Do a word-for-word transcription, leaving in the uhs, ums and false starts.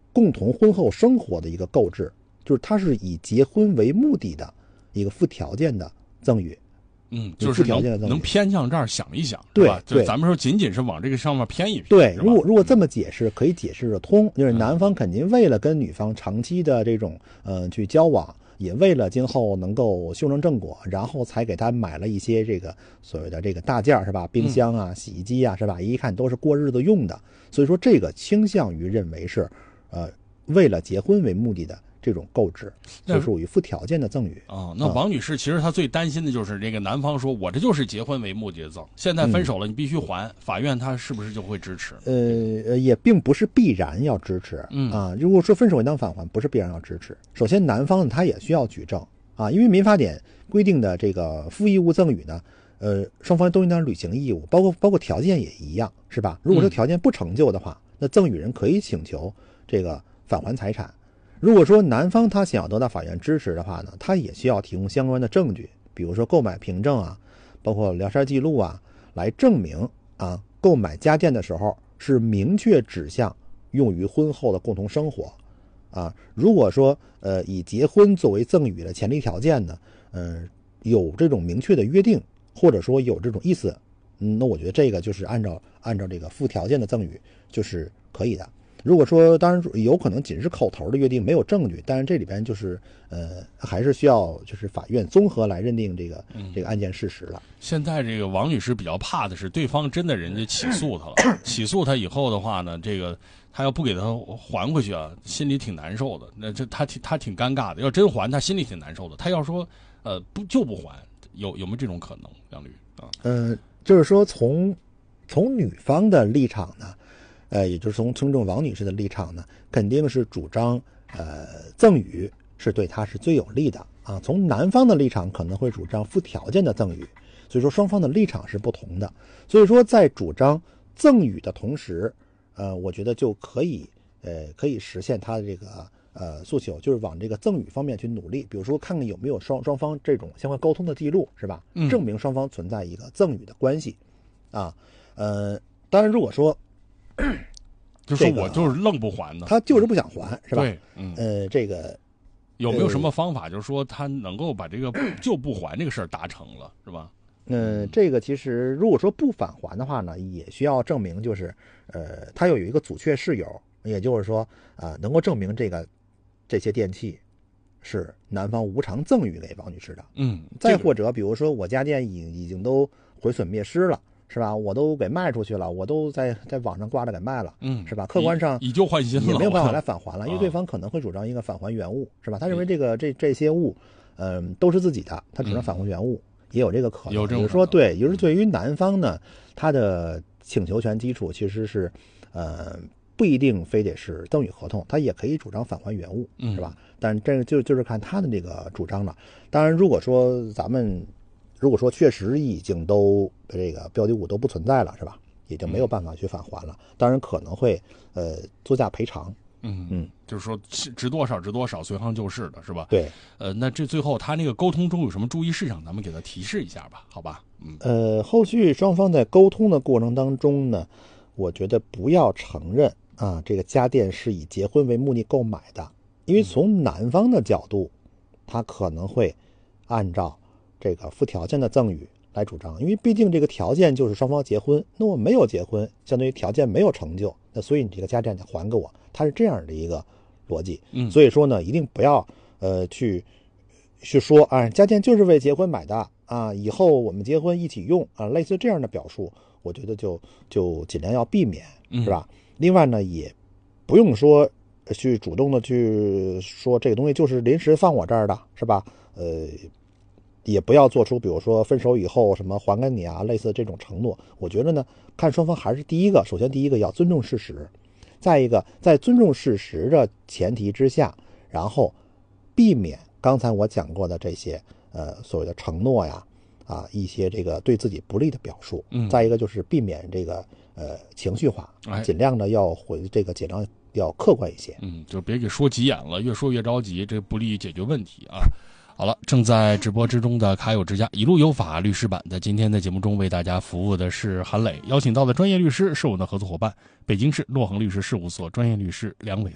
共同婚后生活的一个购置，就是它是以结婚为目的的一个附条件的赠与。 嗯，就是能能偏向这儿想一想， 对吧？就咱们说仅仅是往这个上面偏一偏。 对，如果如果这么解释，可以解释得通，就是男方肯定为了跟女方长期的这种嗯、呃、去交往，也为了今后能够修成正果，然后才给他买了一些这个所谓的这个大件是吧？冰箱啊、洗衣机啊是吧？一看都是过日子用的，所以说这个倾向于认为是呃为了结婚为目的的这种购置，就属于附条件的赠与。 哦，那王女士其实她最担心的就是这个男方说，我这就是结婚为目的的赠，现在分手了，你必须还，嗯、法院他是不是就会支持？ 呃，也并不是必然要支持。 嗯啊，如果说分手应当返还，不是必然要支持。首先，男方他也需要举证啊，因为民法典规定的这个附义务赠与呢，呃，双方都应当履行义务，包括包括条件也一样，是吧？如果说条件不成就的话，嗯、那赠与人可以请求这个返还财产。如果说男方他想要得到法院支持的话呢，他也需要提供相关的证据，比如说购买凭证啊，包括聊天记录啊，来证明啊购买家电的时候是明确指向用于婚后的共同生活啊。如果说呃以结婚作为赠与的前提条件呢，嗯、呃、有这种明确的约定，或者说有这种意思，嗯，那我觉得这个就是按照按照这个附条件的赠与就是可以的。如果说当然有可能仅是口头的约定没有证据，但是这里边就是呃还是需要就是法院综合来认定这个、嗯、这个案件事实了。 现在这个王女士比较怕的是对方真的人家起诉她了，起诉她以后的话呢，这个他要不给她还回去啊，心里挺难受的。那这他挺他挺尴尬的，要真还他心里挺难受的。他要说呃不就不还，有有没有这种可能？梁律啊， 呃，就是说从从女方的立场呢。呃，也就是从从这种王女士的立场呢，肯定是主张呃赠与是对她是最有利的啊。从男方的立场可能会主张附条件的赠与，所以说双方的立场是不同的。所以说在主张赠与的同时，呃，我觉得就可以呃可以实现他的这个呃诉求，就是往这个赠与方面去努力。比如说看看有没有双双方这种相关沟通的记录，是吧？ 嗯， 证明双方存在一个赠与的关系啊。呃，当然如果说就说我就是愣不还呢， 他就是不想还，是吧？ 对，嗯， 呃，这个有没有什么方法，就是说他能够把这个就不还这个事儿达成了，是吧？ 嗯、呃，这个其实如果说不返还的话呢，也需要证明，就是呃，他要有一个阻却事由，也就是说啊、呃，能够证明这个这些电器是男方无偿赠与给王女士的。 嗯， 再或者比如说我家电已已经都毁损灭失了。是吧？我都给卖出去了，我都在在网上挂着给卖了， 嗯， 是吧？客观上以旧换新了， 也没有办法来返还了，因为对方可能会主张一个返还原物，是吧？他认为这个这这些物，嗯、呃，都是自己的，他主张返还原物，嗯、也有这个可能。 有这种就是说，对，也就是对于男方呢，他的请求权基础其实是，呃，不一定非得是赠与合同，他也可以主张返还原物，是吧？嗯、但这个就就是看他的这个主张了。当然，如果说咱们。如果说确实已经都这个标的物都不存在了，是吧？也就没有办法去返还了。当然可能会呃作价赔偿。 嗯嗯，就是说值多少值多少，随行就市的是吧？ 对。 呃，那这最后他那个沟通中有什么注意事项，咱们给他提示一下吧，好吧？嗯。 呃，后续双方在沟通的过程当中呢，我觉得不要承认啊这个家电是以结婚为目的购买的，因为从男方的角度，他可能会按照。这个附条件的赠与来主张，因为毕竟这个条件就是双方结婚，那我没有结婚，相当于条件没有成就，那所以你这个家电得还给我，它是这样的一个逻辑。 嗯， 所以说呢，一定不要呃去去说啊，家电就是为结婚买的啊，以后我们结婚一起用啊，类似这样的表述，我觉得就就尽量要避免，是吧？嗯、另外呢，也不用说去主动的去说这个东西就是临时放我这儿的，是吧？呃。也不要做出比如说分手以后什么还给你啊类似这种承诺。我觉得呢，看双方还是第一个，首先第一个要尊重事实，再一个在尊重事实的前提之下，然后避免刚才我讲过的这些呃所谓的承诺呀啊一些这个对自己不利的表述。 嗯， 再一个就是避免这个呃情绪化， 哎、 尽量的要回这个尽量要客观一些。 嗯，就别给说急眼了，越说越着急，这不利于解决问题啊。好了，正在直播之中的卡友之家一路有法律师版的今天的节目中为大家服务的是韩磊，邀请到的专业律师是我的合作伙伴，北京市洛恒律师事务所专业律师梁伟。